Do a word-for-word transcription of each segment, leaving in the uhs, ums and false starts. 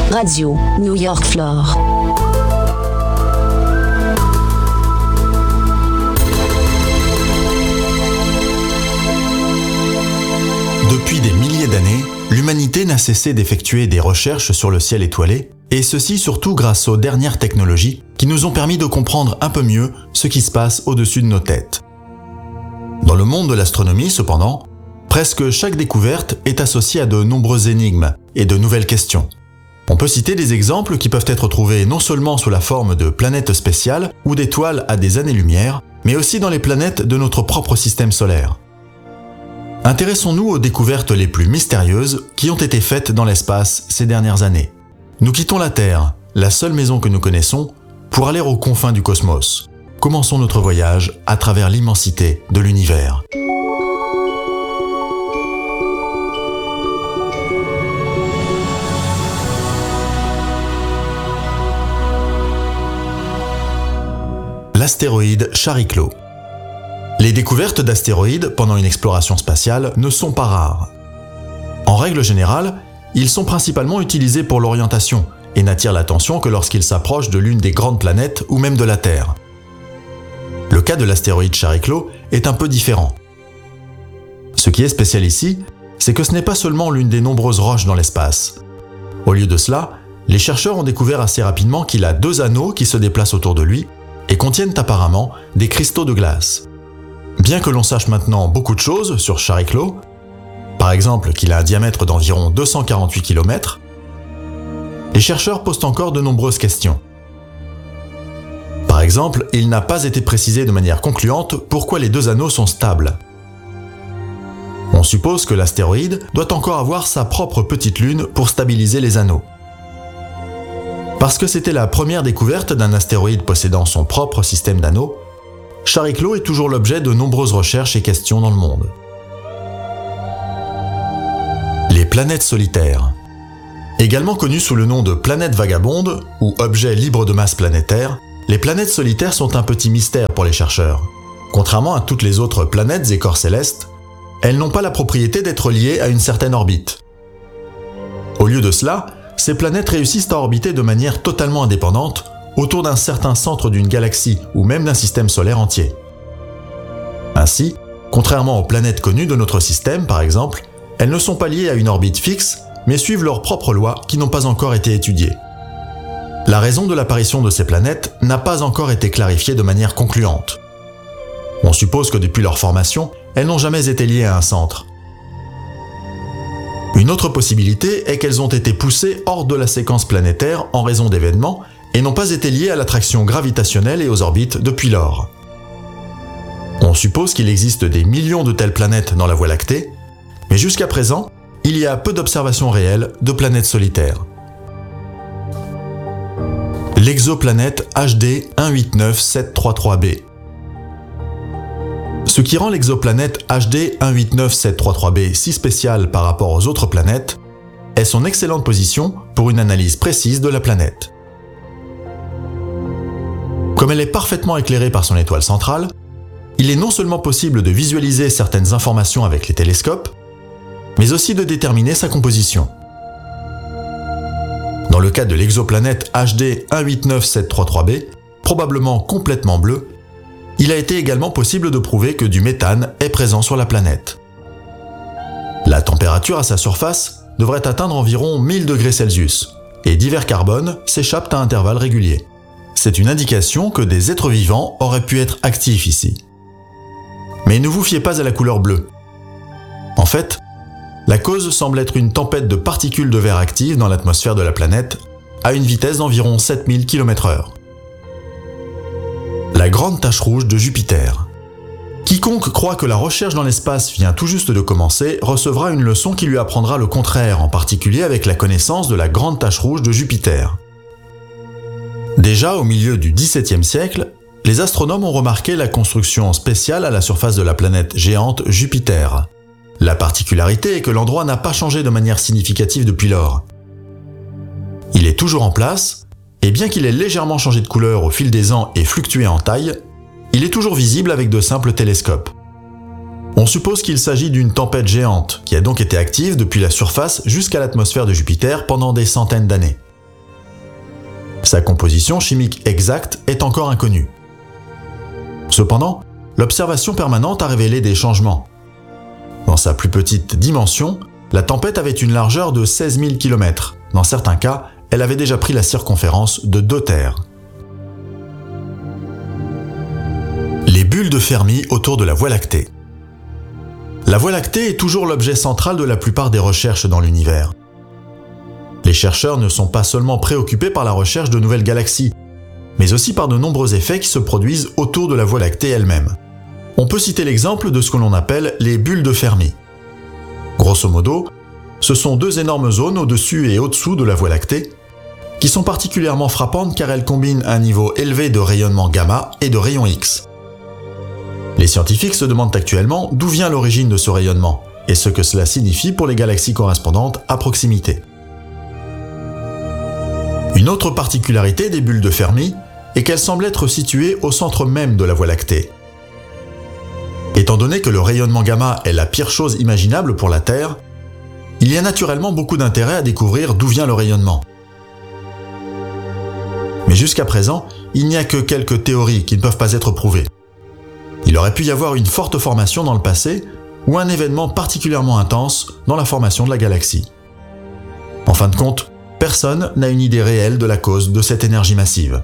Radio New York Floor. Depuis des milliers d'années, l'humanité n'a cessé d'effectuer des recherches sur le ciel étoilé, et ceci surtout grâce aux dernières technologies qui nous ont permis de comprendre un peu mieux ce qui se passe au-dessus de nos têtes. Dans le monde de l'astronomie, cependant, presque chaque découverte est associée à de nombreuses énigmes et de nouvelles questions. On peut citer des exemples qui peuvent être trouvés non seulement sous la forme de planètes spéciales ou d'étoiles à des années-lumière, mais aussi dans les planètes de notre propre système solaire. Intéressons-nous aux découvertes les plus mystérieuses qui ont été faites dans l'espace ces dernières années. Nous quittons la Terre, la seule maison que nous connaissons, pour aller aux confins du cosmos. Commençons notre voyage à travers l'immensité de l'univers. L'astéroïde Chariklo. Les découvertes d'astéroïdes pendant une exploration spatiale ne sont pas rares. En règle générale, ils sont principalement utilisés pour l'orientation et n'attirent l'attention que lorsqu'ils s'approchent de l'une des grandes planètes ou même de la Terre. Le cas de l'astéroïde Chariklo est un peu différent. Ce qui est spécial ici, c'est que ce n'est pas seulement l'une des nombreuses roches dans l'espace. Au lieu de cela, les chercheurs ont découvert assez rapidement qu'il a deux anneaux qui se déplacent autour de lui et contiennent apparemment des cristaux de glace. Bien que l'on sache maintenant beaucoup de choses sur Chariklo, par exemple qu'il a un diamètre d'environ deux cent quarante-huit kilomètres, les chercheurs posent encore de nombreuses questions. Par exemple, il n'a pas été précisé de manière concluante pourquoi les deux anneaux sont stables. On suppose que l'astéroïde doit encore avoir sa propre petite lune pour stabiliser les anneaux. Parce que c'était la première découverte d'un astéroïde possédant son propre système d'anneaux, Chariklo est toujours l'objet de nombreuses recherches et questions dans le monde. Les planètes solitaires. Également connues sous le nom de planètes vagabondes ou objets libres de masse planétaire, les planètes solitaires sont un petit mystère pour les chercheurs. Contrairement à toutes les autres planètes et corps célestes, elles n'ont pas la propriété d'être liées à une certaine orbite. Au lieu de cela, ces planètes réussissent à orbiter de manière totalement indépendante autour d'un certain centre d'une galaxie ou même d'un système solaire entier. Ainsi, contrairement aux planètes connues de notre système par exemple, elles ne sont pas liées à une orbite fixe, mais suivent leurs propres lois qui n'ont pas encore été étudiées. La raison de l'apparition de ces planètes n'a pas encore été clarifiée de manière concluante. On suppose que depuis leur formation, elles n'ont jamais été liées à un centre. Une autre possibilité est qu'elles ont été poussées hors de la séquence planétaire en raison d'événements et n'ont pas été liées à l'attraction gravitationnelle et aux orbites depuis lors. On suppose qu'il existe des millions de telles planètes dans la Voie lactée, mais jusqu'à présent, il y a peu d'observations réelles de planètes solitaires. L'exoplanète H D un huit neuf sept trois trois b. Ce qui rend l'exoplanète H D un huit neuf sept trois trois b si spéciale par rapport aux autres planètes est son excellente position pour une analyse précise de la planète. Comme elle est parfaitement éclairée par son étoile centrale, il est non seulement possible de visualiser certaines informations avec les télescopes, mais aussi de déterminer sa composition. Dans le cas de l'exoplanète H D un huit neuf sept trois trois b, probablement complètement bleue, il a été également possible de prouver que du méthane est présent sur la planète. La température à sa surface devrait atteindre environ mille degrés Celsius, et divers carbones s'échappent à intervalles réguliers. C'est une indication que des êtres vivants auraient pu être actifs ici. Mais ne vous fiez pas à la couleur bleue. En fait, la cause semble être une tempête de particules de verre actives dans l'atmosphère de la planète à une vitesse d'environ sept mille kilomètres heure. La grande tache rouge de Jupiter. Quiconque croit que la recherche dans l'espace vient tout juste de commencer recevra une leçon qui lui apprendra le contraire, en particulier avec la connaissance de la grande tache rouge de Jupiter. Déjà au milieu du dix-septième siècle, les astronomes ont remarqué la construction spéciale à la surface de la planète géante Jupiter. La particularité est que l'endroit n'a pas changé de manière significative depuis lors. Il est toujours en place, et bien qu'il ait légèrement changé de couleur au fil des ans et fluctué en taille, il est toujours visible avec de simples télescopes. On suppose qu'il s'agit d'une tempête géante, qui a donc été active depuis la surface jusqu'à l'atmosphère de Jupiter pendant des centaines d'années. Sa composition chimique exacte est encore inconnue. Cependant, l'observation permanente a révélé des changements. Dans sa plus petite dimension, la tempête avait une largeur de seize mille kilomètres. Dans certains cas, elle avait déjà pris la circonférence de deux terres. Les bulles de Fermi autour de la Voie lactée. La Voie lactée est toujours l'objet central de la plupart des recherches dans l'univers. Les chercheurs ne sont pas seulement préoccupés par la recherche de nouvelles galaxies, mais aussi par de nombreux effets qui se produisent autour de la Voie lactée elle-même. On peut citer l'exemple de ce que l'on appelle les bulles de Fermi. Grosso modo, ce sont deux énormes zones au-dessus et au-dessous de la Voie lactée, qui sont particulièrement frappantes car elles combinent un niveau élevé de rayonnement gamma et de rayons X. Les scientifiques se demandent actuellement d'où vient l'origine de ce rayonnement et ce que cela signifie pour les galaxies correspondantes à proximité. Une autre particularité des bulles de Fermi est qu'elles semblent être situées au centre même de la Voie lactée. Étant donné que le rayonnement gamma est la pire chose imaginable pour la Terre, il y a naturellement beaucoup d'intérêt à découvrir d'où vient le rayonnement. Mais jusqu'à présent, il n'y a que quelques théories qui ne peuvent pas être prouvées. Il aurait pu y avoir une forte formation dans le passé ou un événement particulièrement intense dans la formation de la galaxie. En fin de compte, personne n'a une idée réelle de la cause de cette énergie massive.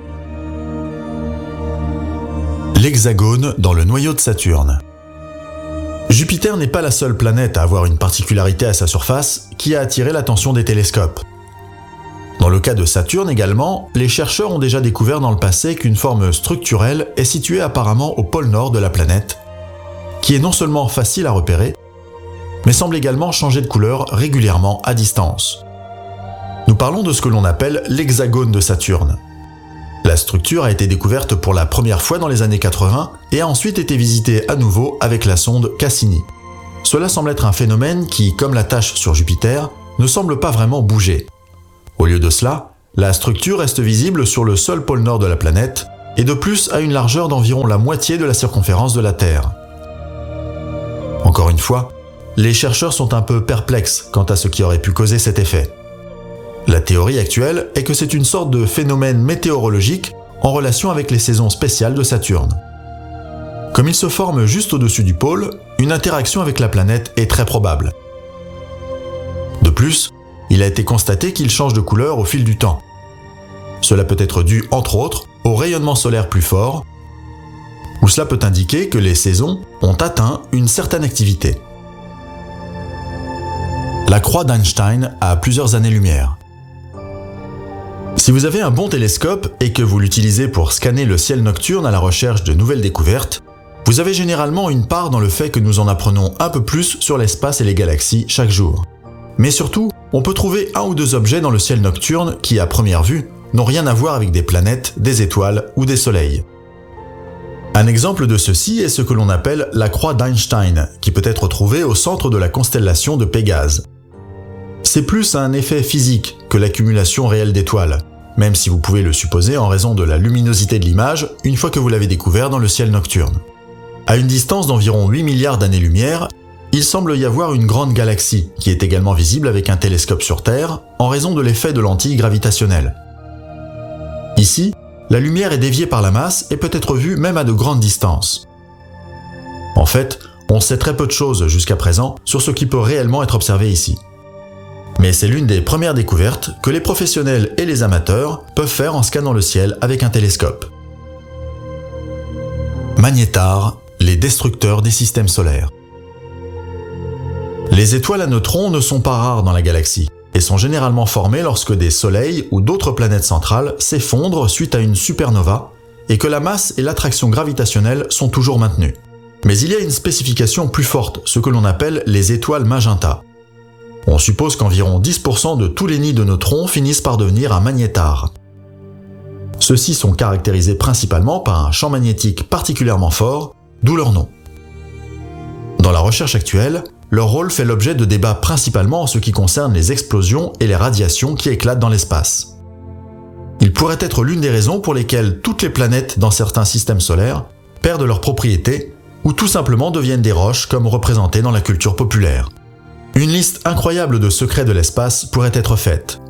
L'hexagone dans le noyau de Saturne. Jupiter n'est pas la seule planète à avoir une particularité à sa surface qui a attiré l'attention des télescopes. Dans le cas de Saturne également, les chercheurs ont déjà découvert dans le passé qu'une forme structurelle est située apparemment au pôle nord de la planète, qui est non seulement facile à repérer, mais semble également changer de couleur régulièrement à distance. Nous parlons de ce que l'on appelle l'hexagone de Saturne. La structure a été découverte pour la première fois dans les années quatre-vingts et a ensuite été visitée à nouveau avec la sonde Cassini. Cela semble être un phénomène qui, comme la tache sur Jupiter, ne semble pas vraiment bouger. Au lieu de cela, la structure reste visible sur le seul pôle nord de la planète et de plus a une largeur d'environ la moitié de la circonférence de la Terre. Encore une fois, les chercheurs sont un peu perplexes quant à ce qui aurait pu causer cet effet. La théorie actuelle est que c'est une sorte de phénomène météorologique en relation avec les saisons spéciales de Saturne. Comme il se forme juste au-dessus du pôle, une interaction avec la planète est très probable. De plus, il a été constaté qu'il change de couleur au fil du temps. Cela peut être dû, entre autres, au rayonnement solaire plus fort, ou cela peut indiquer que les saisons ont atteint une certaine activité. La croix d'Einstein a plusieurs années-lumière. Si vous avez un bon télescope et que vous l'utilisez pour scanner le ciel nocturne à la recherche de nouvelles découvertes, vous avez généralement une part dans le fait que nous en apprenons un peu plus sur l'espace et les galaxies chaque jour. Mais surtout, on peut trouver un ou deux objets dans le ciel nocturne qui, à première vue, n'ont rien à voir avec des planètes, des étoiles ou des soleils. Un exemple de ceci est ce que l'on appelle la croix d'Einstein, qui peut être trouvée au centre de la constellation de Pégase. C'est plus un effet physique que l'accumulation réelle d'étoiles, même si vous pouvez le supposer en raison de la luminosité de l'image une fois que vous l'avez découvert dans le ciel nocturne. À une distance d'environ huit milliards d'années-lumière, il semble y avoir une grande galaxie qui est également visible avec un télescope sur Terre en raison de l'effet de lentilles gravitationnelles. Ici, la lumière est déviée par la masse et peut être vue même à de grandes distances. En fait, on sait très peu de choses jusqu'à présent sur ce qui peut réellement être observé ici. Mais c'est l'une des premières découvertes que les professionnels et les amateurs peuvent faire en scannant le ciel avec un télescope. Magnétars, les destructeurs des systèmes solaires. Les étoiles à neutrons ne sont pas rares dans la galaxie et sont généralement formées lorsque des soleils ou d'autres planètes centrales s'effondrent suite à une supernova et que la masse et l'attraction gravitationnelle sont toujours maintenues. Mais il y a une spécification plus forte, ce que l'on appelle les étoiles magenta. On suppose qu'environ dix pour cent de tous les nids de neutrons finissent par devenir un magnétar. Ceux-ci sont caractérisés principalement par un champ magnétique particulièrement fort, d'où leur nom. Dans la recherche actuelle, leur rôle fait l'objet de débats principalement en ce qui concerne les explosions et les radiations qui éclatent dans l'espace. Il pourrait être l'une des raisons pour lesquelles toutes les planètes dans certains systèmes solaires perdent leurs propriétés ou tout simplement deviennent des roches comme représenté dans la culture populaire. Une liste incroyable de secrets de l'espace pourrait être faite.